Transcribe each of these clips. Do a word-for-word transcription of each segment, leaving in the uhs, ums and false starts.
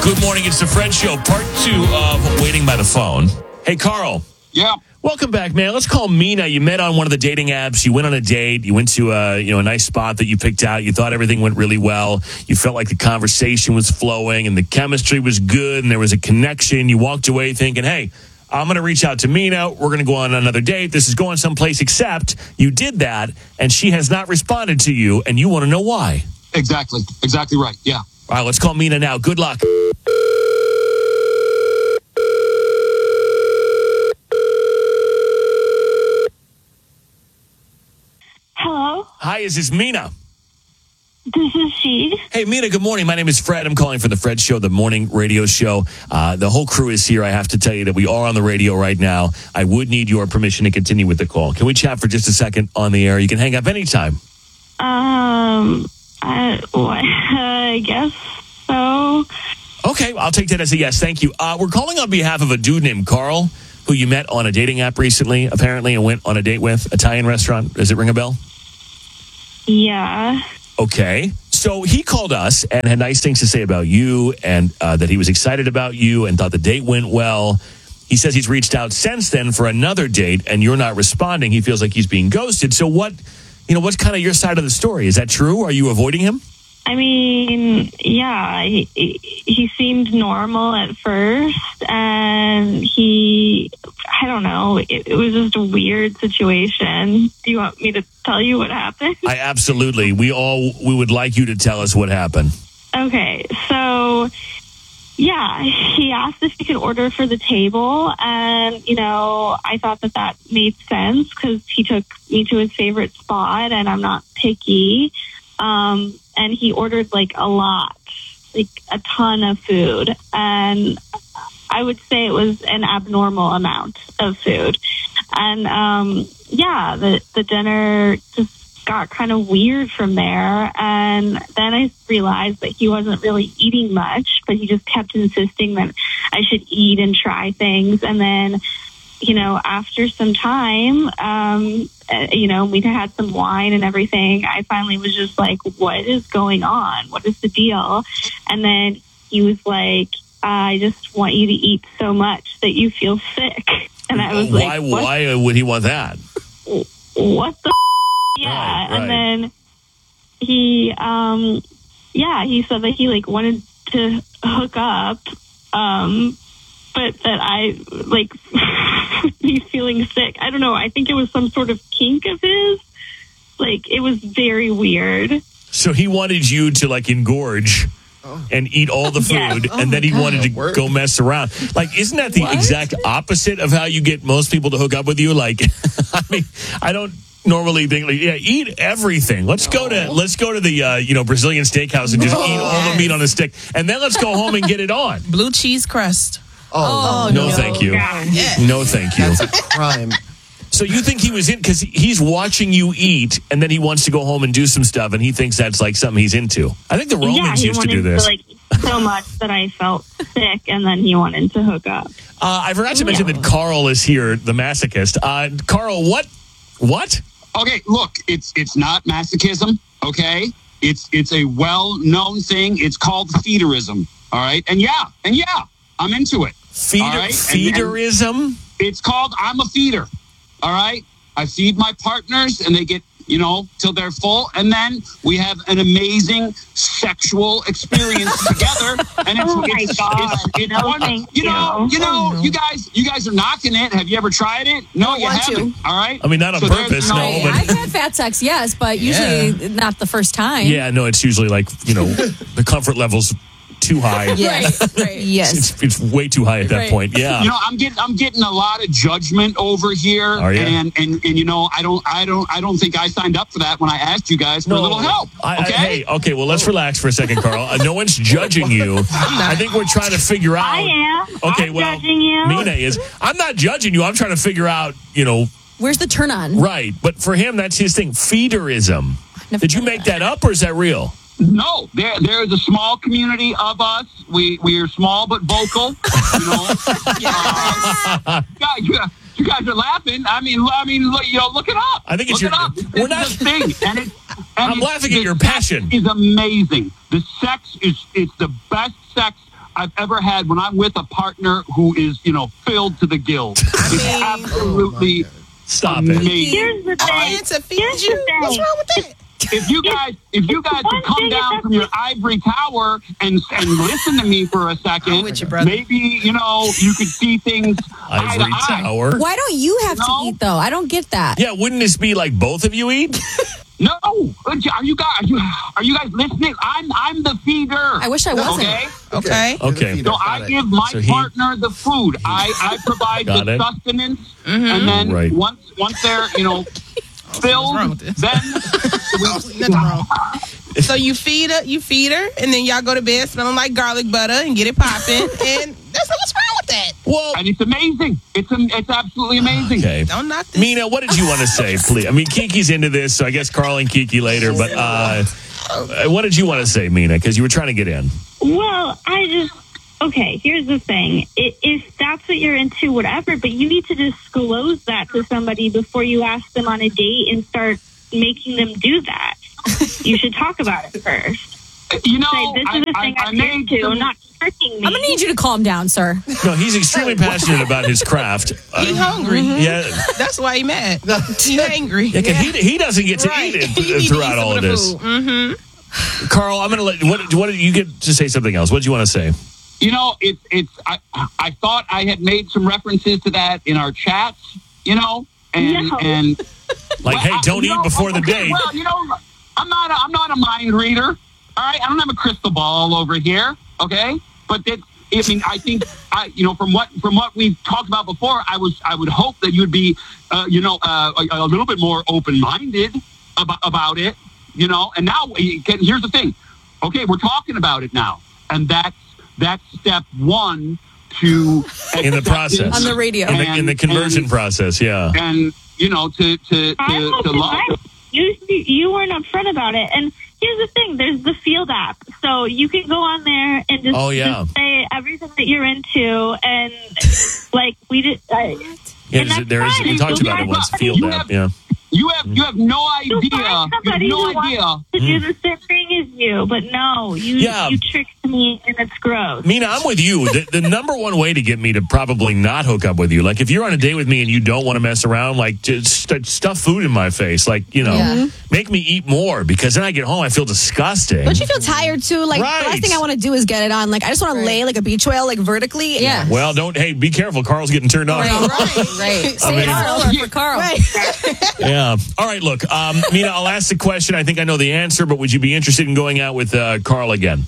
Good morning. It's the Fred Show, part two of Waiting by the Phone. Hey, Carl. Yeah. Welcome back, man. Let's call Mina. You met on one of the dating apps. You went on a date. You went to a, you know, a nice spot that you picked out. You thought everything went really well. You felt like the conversation was flowing and the chemistry was good and there was a connection. You walked away thinking, hey, I'm going to reach out to Mina. We're going to go on another date. This is going someplace, except you did that and she has not responded to you and you want to know why. Exactly. Exactly right. Yeah. All right, let's call Mina now. Good luck. Hello, Hi, is this Mina? this is she. Hey, Mina, good morning. My name is Fred. I'm calling for the Fred Show, the morning radio show. Uh, the whole crew is here. I have to tell you that we are on the radio right now. I would need your permission to continue with the call. Can we chat for just a second on the air? You can hang up anytime. Um, I, what, I guess so. Okay, I'll take that as a yes. Thank you. Uh, we're calling on behalf of a dude named Carl, who you met on a dating app recently, apparently, and went on a date with. Italian restaurant. Does it ring a bell? Yeah. Okay. So he called us and had nice things to say about you and uh, that he was excited about you and thought the date went well. He says he's reached out since then for another date and you're not responding. He feels like he's being ghosted. So what, you know, what's kind of your side of the story? Is that true? Are you avoiding him? I mean, yeah, he, he seemed normal at first, and he, I don't know, it, it was just a weird situation. Do you want me to tell you what happened? I absolutely. We all, we would like you to tell us what happened. Okay, so, yeah, he asked if he could order for the table, and, you know, I thought that that made sense because he took me to his favorite spot, and I'm not picky. Um, and he ordered like a lot, like a ton of food. And I would say it was an abnormal amount of food. And, um, yeah, the, the dinner just got kind of weird from there. And then I realized that he wasn't really eating much, but he just kept insisting that I should eat and try things. And then, you know, after some time, um, uh, you know, we had some wine and everything. I finally was just like, what is going on? What is the deal? And then he was like, I just want you to eat so much that you feel sick. And I was why, like, what? why would he want that? What the? Yeah. Right, right. And then he, um, yeah, he said that he like wanted to hook up, um, but that I, like, he's feeling sick. I don't know. I think it was some sort of kink of his. Like, it was very weird. So he wanted you to, like, engorge and eat all the food, Yes. and Oh then he my wanted to God. go mess around. Like, isn't that the What? exact opposite of how you get most people to hook up with you? Like, I mean, I don't normally think, like, yeah, eat everything. Let's go to let's go to the uh, you know Brazilian steakhouse and just Oh, eat all the meat on a stick, and then let's go home and get it on. Blue cheese crust. Oh, No, thank you. Yeah. No, thank you. that's a crime. So you think he was in because he's watching you eat, and then he wants to go home and do some stuff, and he thinks that's like something he's into. I think the Yeah, Romans he used to wanted do this. to, like, eat so much that I felt sick, and then he wanted to hook up. Uh, I forgot to mention Yeah. that Carl is here, the masochist. Uh, Carl, what? What? Okay, look, it's it's not masochism, okay? It's it's a well-known thing. It's called feederism, all right? And yeah, and yeah, I'm into it. Feeder, All right, and- feederism? It's called I'm a feeder, all right? I feed my partners and they get, you know, till they're full, and then we have an amazing sexual experience together. And it's, Oh my it's, God. it's, it's No, wonderful. thank You know, you. you know, Oh, no. you guys, you guys are knocking it. Have you ever tried it? No, you want to. haven't. All right. I mean, not on So there's purpose, no, no- but- I've had fat sex, yes, but usually not the first time. Yeah, no, it's usually like, you know, the comfort level's too high. Yes. Right. Yes. It's, it's way too high at that Right. point. Yeah. You know, I'm getting I'm getting a lot of judgment over here, Are you? and, and and you know, I don't I don't I don't think I signed up for that when I asked you guys for a little help. I, I, Okay. hey, okay, well, let's relax for a second, Carl. Uh, no one's judging you. I think we're trying to figure out. I am. Okay, I'm well, judging you. Mina is. I'm not judging you. I'm trying to figure out, you know, Where's the turn on? right. But for him, that's his thing. Feederism. Never Did you heard make of that up, or is that real? No, there there is a small community of us. We we are small but vocal. You know, uh, yeah, you, you guys are laughing. I mean, I mean, look, you know, look it up. I think it's look your- it up. we're It's not- a thing, and it And I'm it's- laughing at the your sex passion. Is amazing. The sex is it's the best sex I've ever had when I'm with a partner who is, you know, filled to the gills. It's mean- absolutely Stop amazing. it. Here's the All thing. right? Man, to feed Here's the you. What's thing. wrong with that? If you guys, if you guys One would come thing is down that from your we- ivory tower and and listen to me for a second, I'm with you, brother. maybe you know you could see things eye to Ivory eye. Tower. Why don't you have No. to eat though? I don't get that. Yeah, wouldn't this be like both of you eat? No, are you guys are you, are you guys listening? I'm I'm the feeder. I wish I wasn't. Okay. Okay. Okay. So I give my So he- partner the food. I, I provide Got the it. sustenance, and then Right. once once they're you know filled, wrong with this? then Nothing wrong. So you feed her, you feed her, and then y'all go to bed smelling like garlic butter and get it popping. And that's what's wrong with that. Well, and it's amazing. It's am- it's absolutely amazing. okay. Don't knock this. Mina, what did you want to say, please? I mean, Kiki's into this, so I guess Carl and Kiki later, but uh, uh, what did you want to say, Mina? Because you were trying to get in. Well, I just okay. Here's the thing: I if that's what you're into, whatever. But you need to disclose that to somebody before you ask them on a date and start making them do that. You should talk about it first. You know, Say, this I, is the I, thing I I'm made into. some- Not tricking me. I'm gonna need you to calm down, sir. No, he's extremely passionate about his craft. Uh, He's hungry. yeah, That's why he mad. He's angry. yeah, 'cause he, he doesn't get to Right. eat He need it to throughout eat all some of the this. food. Mm-hmm. Carl, I'm going to let what, what did you get to say something else? What did you want to say? You know, it's it's. I I thought I had made some references to that in our chats. You know, and No. and Like, well, hey, I- don't you eat know, before the okay, date. Well, you know, I'm not a, I'm not a mind reader. All right, I don't have a crystal ball over here. Okay, but that I mean, I think I you know from what from what we've talked about before, I was I would hope that you would be uh, you know uh, a, a little bit more open minded about about it. You know, and now here's the thing. Okay, we're talking about it now, and that's that's step one to In the process. acceptance On the radio. In the, in the and- conversion and- process, yeah. and you know to to I'm to, to open love. minded. You you weren't upfront about it, and here's the thing: there's the Field app, so you can go on there and just, Oh, yeah. just say everything that you're into, and like we did. Uh, Yeah, and that's there is, fine. we talked You about it guys- once, Field you app, have- yeah. You have you have no You idea. find You have somebody no who idea. wants to do the same thing as you, but no, you Yeah. you tricked me, and it's gross. Mina, I'm with you. The, the number one way to get me to probably not hook up with you, like if you're on a date with me and you don't want to mess around, like just st- stuff food in my face, like, you know, Yeah. make me eat more because then I get home, I feel disgusting. Don't you feel tired too? Like Right. the last thing I want to do is get it on. Like I just want to lay like a beach whale, like vertically. Yeah. Well, don't, hey, be careful. Carl's getting turned on. Right, right. Say mean- Carl for Carl. Yeah. All right, look, um, Mina, I'll ask the question. I think I know the answer, but would you be interested in going out with uh, Carl again?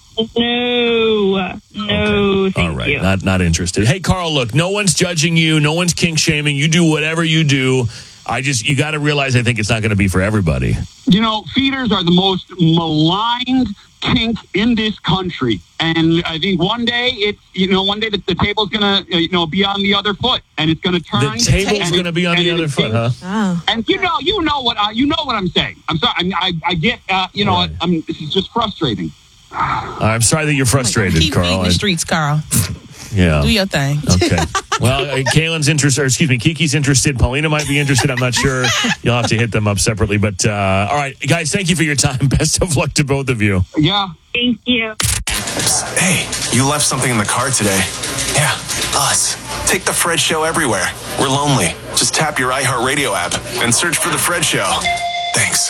No, no, thank All right, you. not not interested. Hey, Carl, look, no one's judging you. No one's kink shaming. You do whatever you do. I just, you got to realize, I think it's not going to be for everybody. You know, feeders are the most maligned kink in this country, and I think one day it's you know one day the, the table's gonna uh, you know be on the other foot, and it's gonna turn. The table's and going to it- be on and the it- other foot, huh? Oh. And you know, you know what I, you know what I'm saying. I'm sorry. I I, I get uh, you know Right. I'm this is just frustrating. I'm sorry that you're frustrated, Keep Carl. feeding the I- streets, Carl. yeah. Do your thing. Okay. Well, uh, Kaylin's interested, or excuse me, Kiki's interested. Paulina might be interested. I'm not sure. You'll have to hit them up separately. But uh, all right, guys, thank you for your time. Best of luck to both of you. Yeah. Thank you. Hey, you left something in the car today. Yeah, us. Take the Fred Show everywhere. We're lonely. Just tap your iHeartRadio app and search for the Fred Show. Thanks.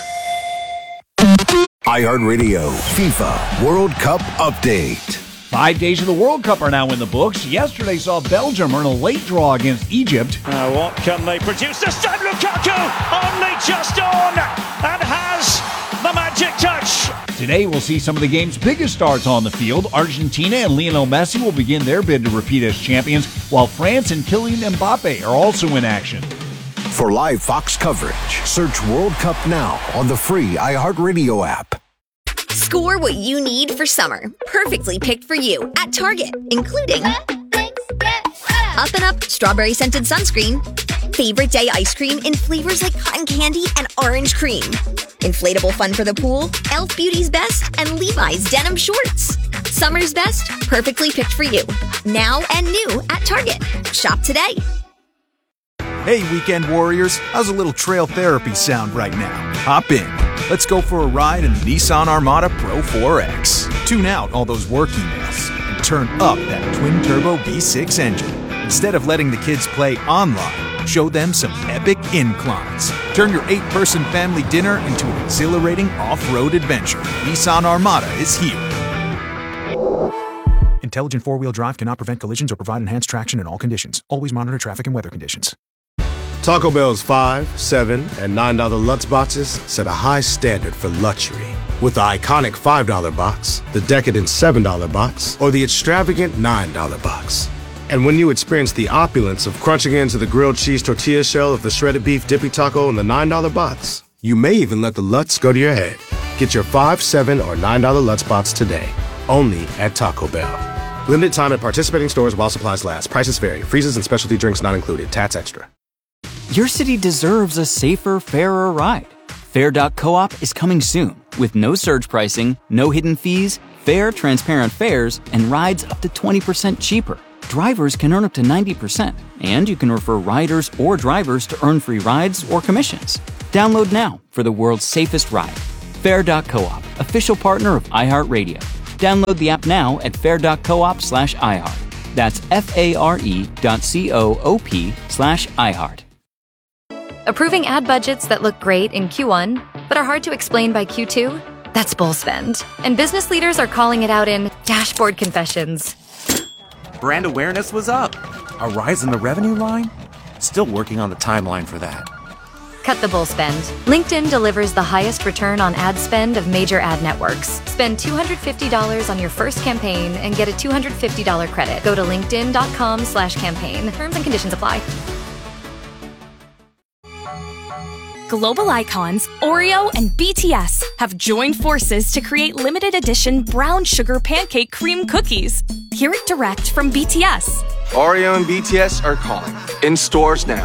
iHeartRadio FIFA World Cup Update. Five days of the World Cup are now in the books. Yesterday saw Belgium earn a late draw against Egypt. Now what can they produce? This time Lukaku only just on and has the magic touch. Today we'll see some of the game's biggest stars on the field. Argentina and Lionel Messi will begin their bid to repeat as champions, while France and Kylian Mbappe are also in action. For live Fox coverage, search World Cup now on the free iHeartRadio app. Score what you need for summer. Perfectly picked for you at Target, including Up and Up strawberry scented sunscreen, favorite day ice cream in flavors like cotton candy and orange cream, inflatable fun for the pool, Elf Beauty's Best, and Levi's denim shorts. Summer's best, perfectly picked for you. Now and new at Target. Shop today. Hey, weekend warriors, how's a little trail therapy sound right now? Hop in. Let's go for a ride in the Nissan Armada Pro four X. Tune out all those work emails and turn up that twin-turbo V six engine. Instead of letting the kids play online, show them some epic inclines. Turn your eight-person family dinner into an exhilarating off-road adventure. Nissan Armada is here. Intelligent four-wheel drive cannot prevent collisions or provide enhanced traction in all conditions. Always monitor traffic and weather conditions. Taco Bell's five, seven, and nine dollar Lutz boxes set a high standard for luxury. With the iconic five dollar box, the decadent seven dollar box, or the extravagant nine dollar box. And when you experience the opulence of crunching into the grilled cheese tortilla shell of the shredded beef dippy taco in the nine dollar box, you may even let the Lutz go to your head. Get your five, seven, or nine dollar Lutz box today, only at Taco Bell. Limited time at participating stores while supplies last. Prices vary. Freezes and specialty drinks not included. Tats extra. Your city deserves a safer, fairer ride. Fair dot coop is coming soon with no surge pricing, no hidden fees, fair, transparent fares, and rides up to twenty percent cheaper. Drivers can earn up to ninety percent, and you can refer riders or drivers to earn free rides or commissions. Download now for the world's safest ride. Fair dot coop, official partner of iHeartRadio. Download the app now at fair dot coop slash iHeart. That's F-A-R-E dot C-O-O-P slash iHeart. Approving ad budgets that look great in Q one, but are hard to explain by Q two? That's bull spend. And business leaders are calling it out in dashboard confessions. Brand awareness was up. A rise in the revenue line? Still working on the timeline for that. Cut the bull spend. LinkedIn delivers the highest return on ad spend of major ad networks. Spend two hundred fifty dollars on your first campaign and get a two hundred fifty dollars credit. Go to linkedin.com slash campaign. Terms and conditions apply. Global icons Oreo and B T S have joined forces to create limited edition brown sugar pancake cream cookies. Hear it direct from B T S. Oreo and B T S are calling. In stores now.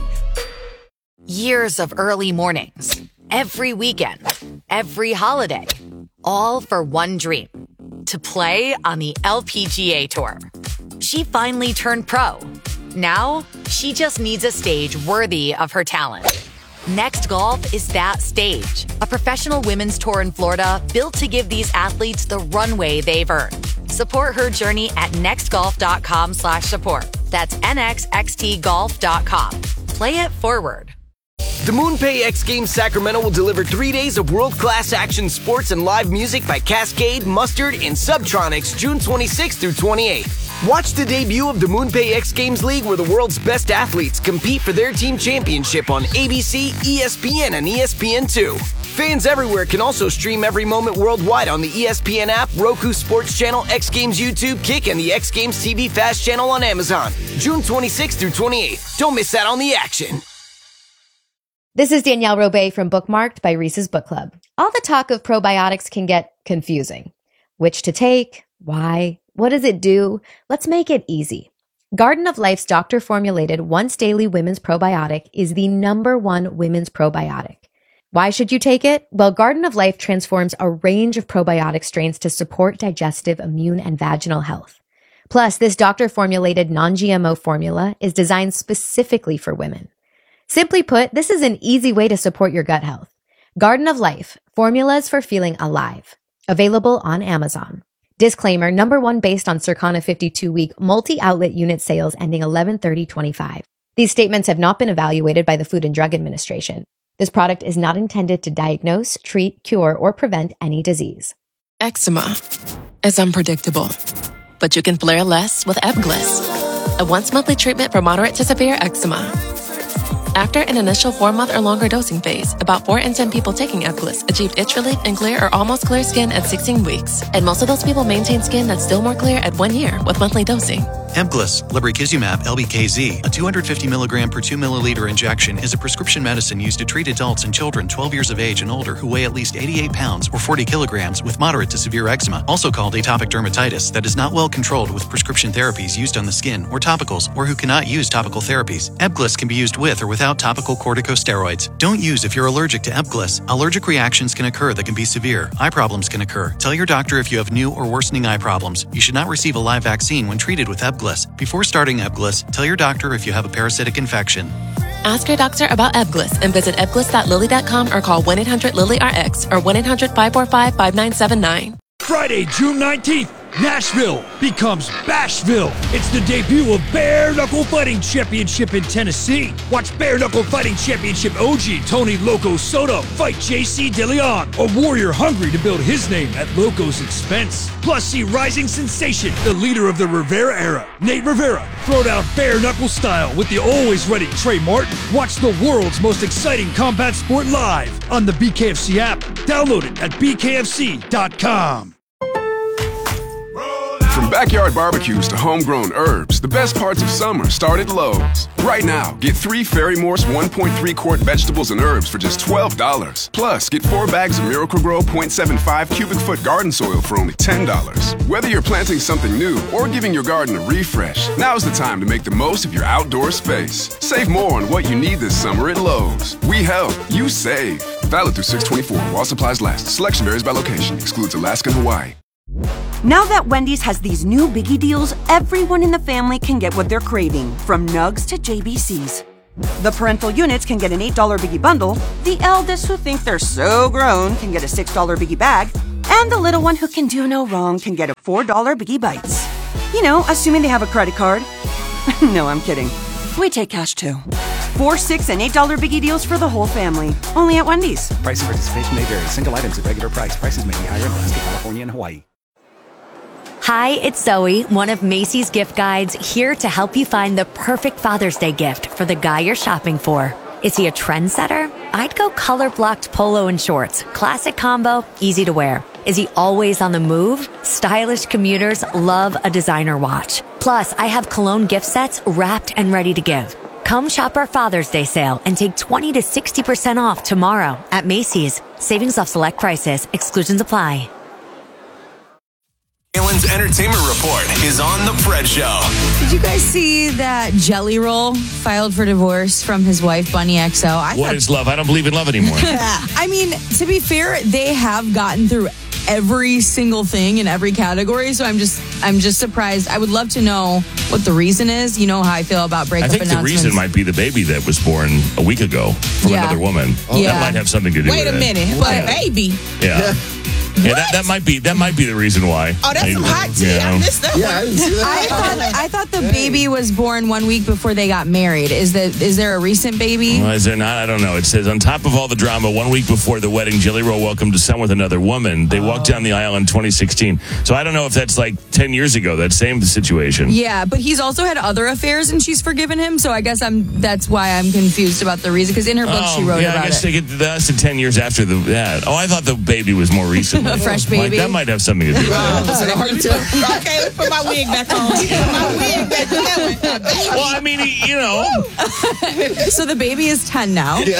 Years of early mornings, every weekend, every holiday, all for one dream, to play on the L P G A Tour. She finally turned pro. Now, she just needs a stage worthy of her talent. Next Golf is that stage, a professional women's tour in Florida built to give these athletes the runway they've earned. Support her journey at nextgolf.com slash support. That's N X X T golf dot com. Play it forward. The MoonPay X Games Sacramento will deliver three days of world-class action sports and live music by Cascade, Mustard, and Subtronics June twenty-sixth through twenty-eighth. Watch the debut of the MoonPay X Games League where the world's best athletes compete for their team championship on A B C, E S P N, and E S P N two. Fans everywhere can also stream every moment worldwide on the E S P N app, Roku Sports Channel, X Games YouTube, Kick, and the X Games T V Fast Channel on Amazon. June twenty-sixth through twenty-eighth. Don't miss out on the action. This is Danielle Robay from Bookmarked by Reese's Book Club. All the talk of probiotics can get confusing. Which to take? Why? What does it do? Let's make it easy. Garden of Life's doctor-formulated once-daily women's probiotic is the number one women's probiotic. Why should you take it? Well, Garden of Life transforms a range of probiotic strains to support digestive, immune, and vaginal health. Plus, this doctor-formulated non-G M O formula is designed specifically for women. Simply put, this is an easy way to support your gut health. Garden of Life, formulas for feeling alive. Available on Amazon. Disclaimer, number one based on Circana fifty-two week multi-outlet unit sales ending eleven thirty twenty-five. These statements have not been evaluated by the Food and Drug Administration. This product is not intended to diagnose, treat, cure, or prevent any disease. Eczema is unpredictable, but you can flare less with Ebglyss, a once-monthly treatment for moderate to severe eczema. After an initial four-month or longer dosing phase, about four in ten people taking Ebglyss achieved itch relief and clear or almost clear skin at sixteen weeks. And most of those people maintain skin that's still more clear at one year with monthly dosing. Ebglyss, lebrikizumab L B K Z, a two hundred fifty milligram per two milliliter injection, is a prescription medicine used to treat adults and children twelve years of age and older who weigh at least eighty-eight pounds or forty kilograms with moderate to severe eczema, also called atopic dermatitis, that is not well controlled with prescription therapies used on the skin or topicals, or who cannot use topical therapies. Ebglyss can be used with or without topical corticosteroids. Don't use if you're allergic to Ebglyss. Allergic reactions can occur that can be severe. Eye problems can occur. Tell your doctor if you have new or worsening eye problems. You should not receive a live vaccine when treated with Ebglyss. Before starting Ebglyss, tell your doctor if you have a parasitic infection. Ask your doctor about Ebglyss and visit ebglyss dot lilly dot com or call one eight hundred lilly R X or one eight hundred five four five five nine seven nine. Friday, June nineteenth, Nashville becomes Bashville. It's the debut of Bare Knuckle Fighting Championship in Tennessee. Watch Bare Knuckle Fighting Championship O G Tony Loco Soto fight J C DeLeon, a warrior hungry to build his name at Loco's expense. Plus, see rising sensation, the leader of the Rivera era, Nate Rivera, throw down bare knuckle style with the always ready Trey Martin. Watch the world's most exciting combat sport live on the B K F C app. Download it at b k f c dot com. From backyard barbecues to homegrown herbs, the best parts of summer start at Lowe's. Right now, get three Fairy Morse one point three quart vegetables and herbs for just twelve dollars. Plus, get four bags of Miracle-Gro point seven five cubic foot garden soil for only ten dollars. Whether you're planting something new or giving your garden a refresh, now's the time to make the most of your outdoor space. Save more on what you need this summer at Lowe's. We help, you save. Valid through six twenty-four while supplies last. Selection varies by location. Excludes Alaska and Hawaii. Now that Wendy's has these new biggie deals, everyone in the family can get what they're craving, from nugs to J B Cs. The parental units can get an eight dollar biggie bundle, the eldest who think they're so grown can get a six dollar biggie bag, and the little one who can do no wrong can get a four dollar biggie bites. You know, assuming they have a credit card. No, I'm kidding. We take cash too. Four, six, and eight dollar biggie deals for the whole family. Only at Wendy's. Price and participation may vary. Single items at regular price. Prices may be higher in Alaska, California, and Hawaii. Hi, it's Zoe, one of Macy's gift guides, here to help you find the perfect Father's Day gift for the guy you're shopping for. Is he a trendsetter? I'd go color-blocked polo and shorts. Classic combo, easy to wear. Is he always on the move? Stylish commuters love a designer watch. Plus, I have cologne gift sets wrapped and ready to give. Come shop our Father's Day sale and take twenty to sixty percent off tomorrow at Macy's. Savings off select prices. Exclusions apply. Alan's Entertainment Report is on The Fred Show. Did you guys see that Jelly Roll filed for divorce from his wife, Bunny X O? I What thought, is love? I don't believe in love anymore. I mean, to be fair, they have gotten through every single thing in every category, so I'm just I'm just surprised. I would love to know what the reason is. You know how I feel about I breakup think the announcements. reason might be the baby that was born a week ago from Yeah. another woman. Yeah. That might have something to do Wait with a it. minute, but Yeah. baby. Yeah. Yeah, that, that might be that might be the reason why. Oh, that's some hot tea. I missed that. I thought, I thought the baby was born one week before they got married. Is that is there a recent baby? Well, is there not? I don't know. It says, on top of all the drama, one week before the wedding, Jelly Roll welcomed a son with another woman. They walked down the aisle in twenty sixteen. So I don't know if that's like ten years ago, that same situation. Yeah, but he's also had other affairs, and she's forgiven him. So I guess I'm. That's why I'm confused about the reason. Because in her book, Oh, she wrote yeah, about I guess it. they get that's the ten years after the that. Oh, I thought the baby was more recent. A fresh baby? Like, that might have something to do with it. Okay, let's put my wig back on. Put my wig back on. Well, I mean, you know. So the baby is ten now. Well,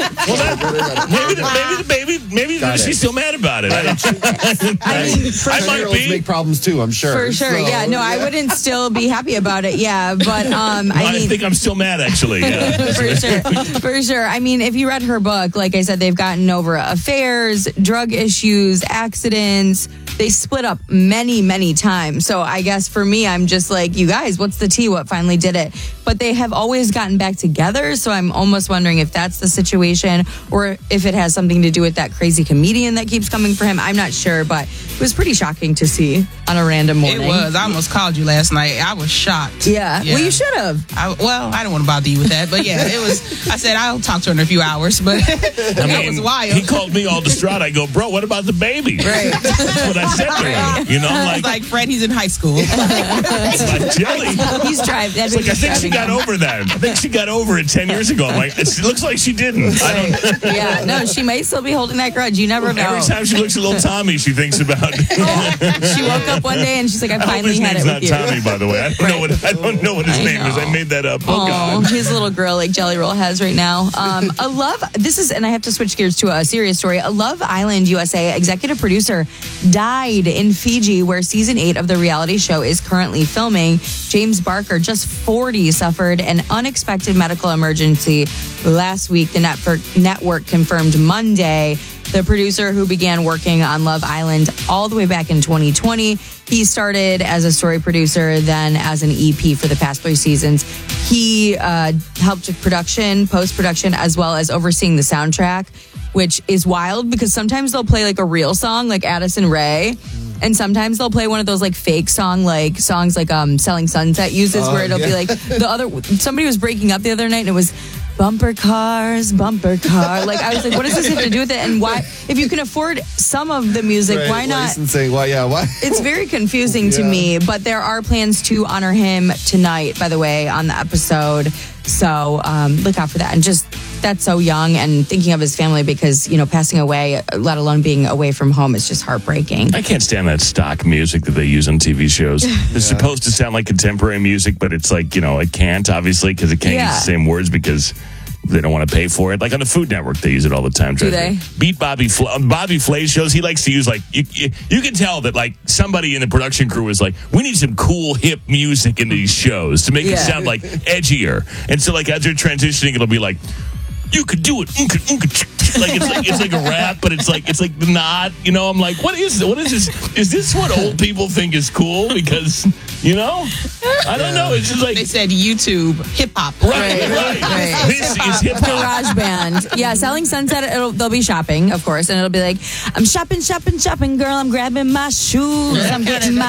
that, maybe, the, maybe the baby, maybe Got she's it. still mad about it. I, don't, I, I might be. make problems too, I'm sure. For sure, So, yeah. No, I wouldn't still be happy about it, yeah. But um, I I mean, think I'm still mad, actually. Yeah. for sure, for sure. I mean, if you read her book, like I said, they've gotten over affairs, drug issues, accidents. They split up many, many times. So I guess for me, I'm just like, you guys, what's the tea? What finally did it? But they have always gotten back together. So I'm almost wondering if that's the situation or if it has something to do with that crazy comedian that keeps coming for him. I'm not sure, but it was pretty shocking to see on a random morning. It was. I almost called you last night. I was shocked. Yeah. Well, you should have. I, well, I don't want to bother you with that, but yeah, it was. I said I'll talk to her in a few hours, but I that mean, was wild. he called me all distraught. I go, bro, what about the baby? Right. That's what I said to him. You know, I like, was like, Fred, he's in high school. like Jelly. He's driving. It's like, I think she got over that. I think she got over it ten years ago. I'm like, it looks like she didn't. I don't. Yeah, no, she might still be holding that grudge. You never know. Every time she looks at little Tommy, she thinks about. She woke up one day and she's like, I I hope finally his had name's it not with you. Tommy, by the way. I don't know what I don't know what his I name is. I made that up. Oh, Oh, God. his little girl like Jelly Roll has right now. Um, a Love, this is, and I have to switch gears to a serious story. A Love Island U S A executive producer died in Fiji, where season eight of the reality show is currently filming. James Barker, just forty, suffered an unexpected medical emergency last week. The network, network confirmed Monday. the producer who began working on Love Island all the way back in twenty twenty. He started as a story producer, then as an E P for the past three seasons. He uh, helped with production, post-production, as well as overseeing the soundtrack, which is wild because sometimes they'll play like a real song like Addison Rae. And sometimes they'll play one of those like fake song, like songs like um, Selling Sunset uses, Oh, where it'll yeah. be like the other. Somebody was breaking up the other night, and it was bumper cars, bumper car. Like I was like, what does this have to do with it? And why? If you can afford some of the music, Right, why not? licensing? Why? Yeah. Why? It's very confusing to Yeah. me, but there are plans to honor him tonight, by the way, on the episode. So um, look out for that. And just that's so young, and thinking of his family because, you know, passing away, let alone being away from home, is just heartbreaking. I can't stand that stock music that they use on T V shows. It's supposed to sound like contemporary music, but it's like, you know, it can't, obviously, because it can't Yeah. use the same words because they don't want to pay for it. Like on the Food Network, they use it all the time. Do Try to they? Beat Bobby Fl- on Bobby Flay shows, he likes to use like, you, you, you can tell that like somebody in the production crew is like, we need some cool, hip music in these shows to make it Yeah. sound like edgier. And so like as they're transitioning, it'll be like, you could do it. Unka, unka, like it's like it's like a rap, but it's like it's like not. You know, I'm like, what is what is this? Is this what old people think is cool? Because you know, I don't know. It's just like They said YouTube hip hop. right, right. Right. This is hip hop. Garage band. Yeah, Selling Sunset, it'll, they'll be shopping, of course, and it'll be like, I'm shopping, shopping, shopping, girl, I'm grabbing my shoes, I'm getting my